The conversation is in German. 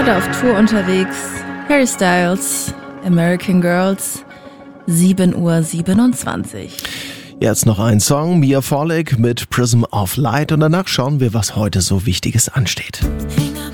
Heute auf Tour unterwegs. Harry Styles, American Girls, 7:27 Uhr. Jetzt noch ein Song, Mia Farley mit Prism of Light, und danach schauen wir, was heute so Wichtiges ansteht. Hang up